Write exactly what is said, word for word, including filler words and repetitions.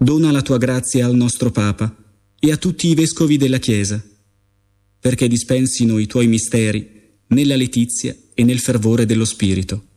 dona la tua grazia al nostro Papa e a tutti i vescovi della Chiesa, perché dispensino i tuoi misteri nella letizia e nel fervore dello Spirito.